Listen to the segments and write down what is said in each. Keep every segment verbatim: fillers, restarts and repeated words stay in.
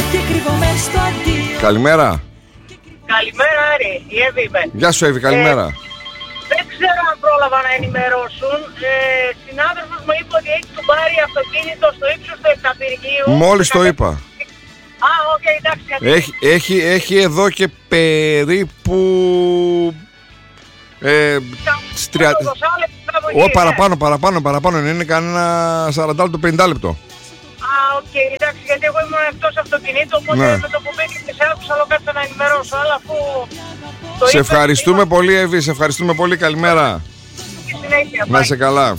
Καλημέρα. Καλημέρα, Άρη. Η Εύη είμαι. Γεια σου, Εύη, καλημέρα. Ε, δεν ξέρω αν πρόλαβα να ενημερώσουν. Ε, συνάδελφος μου είπε ότι έχει του πάρει αυτοκίνητο στο ύψος του Επταπυργίου. Μόλις το είπα. Α, οκ, okay, εντάξει. Έχει, έχει, έχει εδώ και περίπου... Ε, στρια... Ω, παραπάνω, παραπάνω, παραπάνω. Είναι κανένα σαράντα λεπτό, πενήντα λεπτό. Α, οκ, okay, εντάξει, γιατί εγώ ήμουν εκτός αυτοκινήτου, οπότε ναι. Με το που πήγε και σε άκουσα, αλλά κάτι να ενημερώσω, αλλά αφού... Το σε είπα, ευχαριστούμε είπα... πολύ, Εύη, σε ευχαριστούμε πολύ, καλημέρα. Συνέχεια, να είσαι καλά.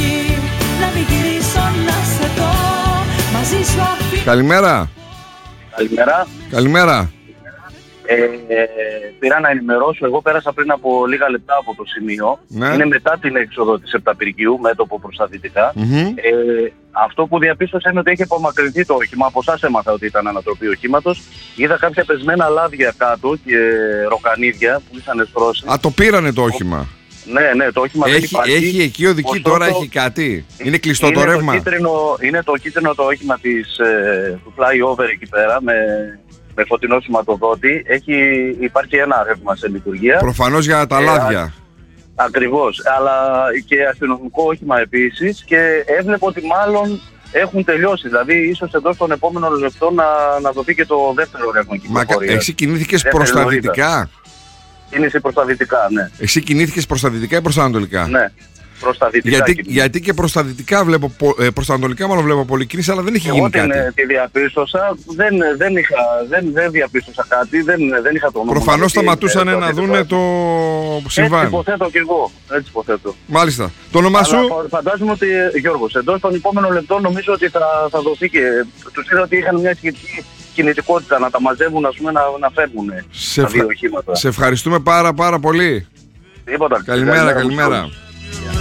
Καλημέρα. Καλημέρα. Καλημέρα. Ε, ε, πήρα να ενημερώσω, εγώ πέρασα πριν από λίγα λεπτά από το σημείο. Ναι. Είναι μετά την έξοδο της Επταπυργίου, μέτωπο προς τα δυτικά. Mm-hmm. Ε, αυτό που διαπίστωσα είναι ότι έχει απομακρυνθεί το όχημα. Από εσάς έμαθα ότι ήταν ανατροπή οχήματος. Είδα κάποια πεσμένα λάδια κάτω και ροκανίδια που είχαν εσπρώσει. Α, το πήρανε το όχημα. Ναι, ναι, το όχημα έχει, δεν υπάρχει. Έχει εκεί οδική, ωστόσο, τώρα έχει κάτι. Είναι κλειστό είναι το ρεύμα. Το κίτρινο, είναι το κίτρινο το όχημα της, ε, του flyover εκεί πέρα με, με φωτεινό σηματοδότη. Έχει, υπάρχει ένα ρεύμα σε λειτουργία. Προφανώς για τα λάδια. Ε, ακριβώς, αλλά και αστυνομικό όχημα επίσης και έβλεπω ότι μάλλον έχουν τελειώσει. Δηλαδή ίσως εδώ στον επόμενο λεπτό να, να δοθεί και το δεύτερο ρεύμα κυκλοφορίας. Μα εσύ κινήθηκες προς τα δυτικά. Είναι σε προς τα δυτικά, ναι. Εσύ κινήθηκες προς τα δυτικά ή προς τα ανατολικά? Ναι, προς τα δυτικά. Γιατί, γιατί και προς τα δυτικά βλέπω, προς τα ανατολικά μάλλον βλέπω πολλή κίνηση, αλλά δεν έχει εγώ γίνει την, κάτι. Εγώ τη διαπίστωσα, δεν, δεν, είχα, δεν, δεν διαπίστωσα κάτι, δεν, δεν είχα το όνομα. Προφανώς σταματούσαν να δούνε το συμβάν. Έτσι υποθέτω κι εγώ, έτσι υποθέτω. Μάλιστα. Το όνομά σου? Φαντάζομαι ότι, Γιώργος, εντός των επόμενων λεπτών νομίζω ότι θα, θα δοθεί και τους είδα ότι είχαν μια σχετική κινητικότητα να τα μαζεύουν, ας πούμε, να, να φέρνουν σε τα δύο οχήματα. Σε ευχαριστούμε πάρα πάρα πολύ. Τίποτα. Καλημέρα, καλημέρα. καλημέρα.